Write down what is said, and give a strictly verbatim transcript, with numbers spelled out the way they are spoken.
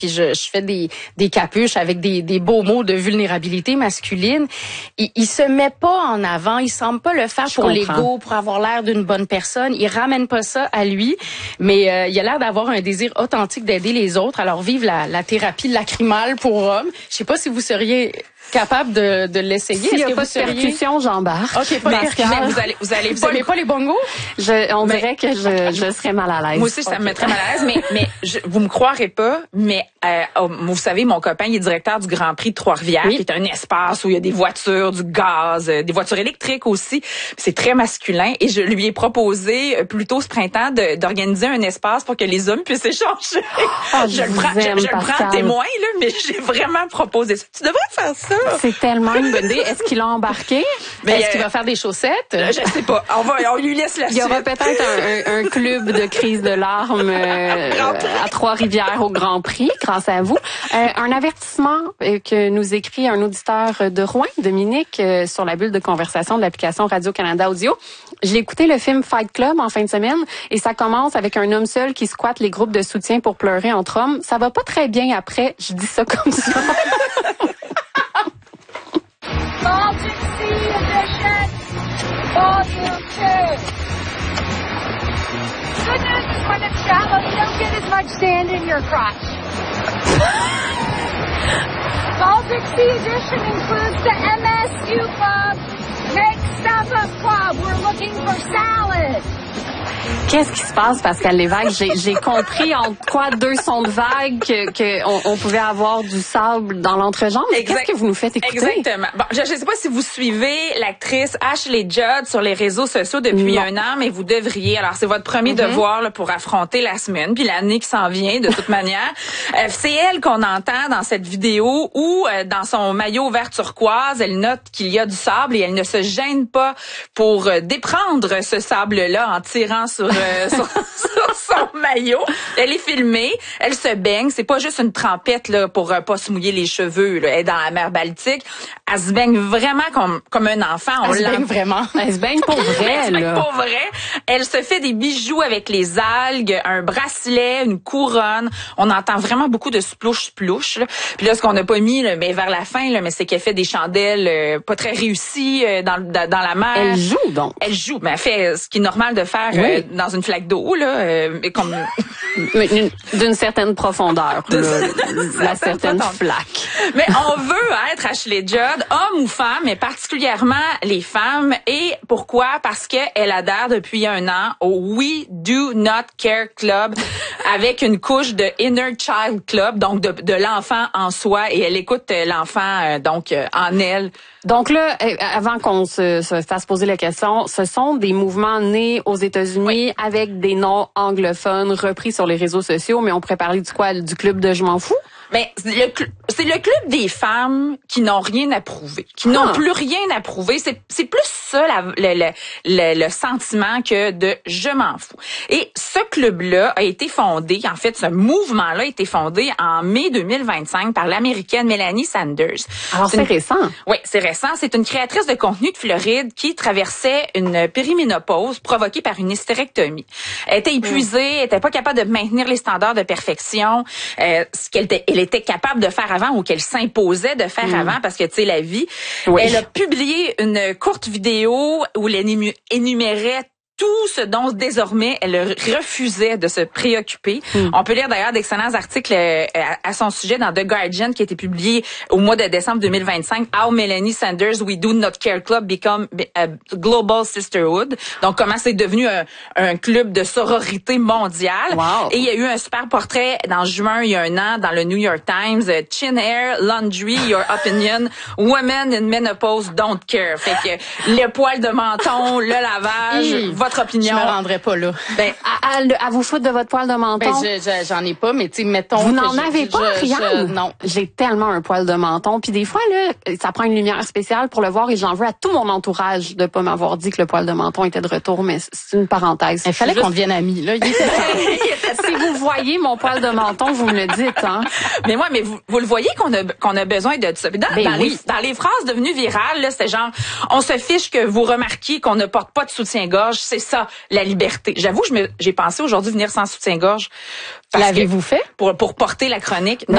puis je, je fais des, des capuches avec des, des beaux mots de vulnérabilité masculine. Il, il se met pas en avant, il semble pas le faire je pour comprends. l'ego, pour avoir l'air d'une bonne personne. Il ramène pas ça à lui, mais euh, il a l'air d'avoir un désir authentique d'aider les autres. Alors vive la, la thérapie lacrymale pour hommes. Je sais pas si vous seriez capable de, de l'essayer. S'il n'y a que pas vous de seriez... percussion, j'embarque. OK, pas de percussion. Vous allez, vous allez Vous pas aimez pas les bongos? Je, on Mais- dirait que je, je serais mal à l'aise. Moi aussi, ça Okay. me mettrait mal à l'aise, mais, mais je, vous me croirez pas, mais euh, oh, vous savez, mon copain, il est directeur du Grand Prix de Trois-Rivières, Oui. qui est un espace où il y a des voitures, du gaz, euh, des voitures électriques aussi. C'est très masculin et je lui ai proposé euh, plus tôt ce printemps de- d'organiser un espace pour que les hommes puissent échanger. Oh, je je le vous prends, je, aime, je le prends Pascal. à témoin, là, mais j'ai vraiment proposé ça. Tu devrais faire ça. C'est tellement une bonne idée. Est-ce qu'il a embarqué? Mais, Est-ce qu'il euh, va faire des chaussettes? Je sais pas. On va, on lui laisse la Il y aura suite. peut-être un, un, un club de crise de larmes euh, à Trois-Rivières au Grand Prix, grâce à vous. Euh, un avertissement euh, que nous écrit un auditeur de Rouen, Dominique, euh, sur la bulle de conversation de l'application Radio-Canada Audio. J'ai écouté le film Fight Club en fin de semaine et ça commence avec un homme seul qui squatte les groupes de soutien pour pleurer entre hommes. Ça va pas très bien après, je dis ça comme ça. Baltic Sea Edition, Volume two. Good news is when it's shallow, you don't get as much sand in your crotch. Baltic Sea Edition includes the M S U Club, Make Stuff Up Club. We're looking for salad. Qu'est-ce qui se passe, Pascal Lévesque? J'ai, j'ai compris en quoi deux sons de vagues que, que on, on pouvait avoir du sable dans l'entrejambe. Mais Exact. qu'est-ce que vous nous faites écouter? Exactement. Bon, je ne sais pas si vous suivez l'actrice Ashley Judd sur les réseaux sociaux depuis Non. un an, mais vous devriez. Alors, c'est votre premier Mm-hmm. devoir là, pour affronter la semaine, puis l'année qui s'en vient, de toute manière. Euh, c'est elle qu'on entend dans cette vidéo où, euh, dans son maillot vert turquoise, elle note qu'il y a du sable et elle ne se gêne pas pour euh, déprendre ce sable-là en tirant sur, euh, sur, sur son maillot. Elle est filmée, elle se baigne. C'est pas juste une trempette là pour euh, pas se mouiller les cheveux. Là. Elle est dans la mer Baltique. Elle se baigne vraiment comme comme un enfant. On Elle se baigne l'entend. vraiment. Elle se baigne pour vrai, Elle se baigne là. pour vrai. Elle se fait des bijoux avec les algues, un bracelet, une couronne. On entend vraiment beaucoup de splouche splouche. Là. Puis là, ce qu'on n'a pas mis, là, mais vers la fin, là, mais c'est qu'elle fait des chandelles euh, pas très réussies euh, dans, dans dans la mer. Elle joue, donc. Elle joue, mais elle fait ce qui est normal de faire Oui. euh, dans une flaque d'eau là, euh, mais comme Mais d'une- D'une certaine profondeur, là, la certaine profondeur. flaque. Mais on veut être Ashley Judd, homme ou femme, mais particulièrement les femmes. Et pourquoi? Parce qu'elle adhère depuis un an au We Do Not Care Club avec une couche de Inner Child Club, donc de, de l'enfant en soi. Et elle écoute euh, l'enfant euh, donc euh, en elle. Donc là, euh, avant qu'on se, se fasse poser la question, ce sont des mouvements nés aux États-Unis Oui. avec des noms anglophones repris sur les réseaux sociaux, mais on pourrait parler du quoi? Du club de Je m'en fous? Mais c'est le, cl- c'est le club des femmes qui n'ont rien à prouver, qui n'ont Ah. plus rien à prouver. C'est, c'est plus ça la- le, le, le, le sentiment que de je m'en fous. Et ce club-là a été fondé, en fait, ce mouvement-là a été fondé en mai deux mille vingt-cinq par l'américaine Melanie Sanders. Alors c'est une- récent. Oui, c'est récent. C'est une créatrice de contenu de Floride qui traversait une périménopause provoquée par une hystérectomie. Elle était épuisée, elle était pas capable de maintenir les standards de perfection, euh, ce qu'elle était, elle était capable de faire avant ou qu'elle s'imposait de faire avant parce que, tu sais, la vie. Oui. Elle a publié une courte vidéo où elle énu- énumérait tout ce dont désormais elle refusait de se préoccuper. Mm. On peut lire d'ailleurs d'excellents articles euh, à, à son sujet dans The Guardian qui a été publié au mois de décembre deux mille vingt-cinq. How Melanie Sanders We Do Not Care Club Become a Global Sisterhood. Donc comment c'est devenu un, un club de sororité mondiale. Wow. Et il y a eu un super portrait dans juin il y a un an dans le New York Times. euh, Chin Hair, Laundry, Your Opinion, Women in Menopause Don't Care. Fait que le poil de menton, le lavage, Hi. votre Je opinion. me rendrais pas là. Ben, À, à- à vous foutre de votre poil de menton. Ben, je- je- j'en ai pas, mais tu sais, mettons. Vous que n'en je- avez je- pas, je- Rianne? je- Non. J'ai tellement un poil de menton. Puis des fois, là, ça prend une lumière spéciale pour le voir et j'en veux à tout mon entourage de pas m'avoir dit que le poil de menton était de retour, mais c'est une parenthèse. Il fallait Juste- qu'on devienne amis, là. Il était temps. Si vous voyez mon poil de menton, vous me le dites, hein? mais moi, mais vous, vous le voyez qu'on a qu'on a besoin de ça. Puis Dans, Ben dans oui. les dans les phrases devenues virales, là, c'est genre on se fiche que vous remarquiez qu'on ne porte pas de soutien-gorge, c'est ça la liberté. J'avoue, je me j'ai pensé aujourd'hui venir sans soutien-gorge parce que L'avez-vous fait? pour pour porter la chronique. Non,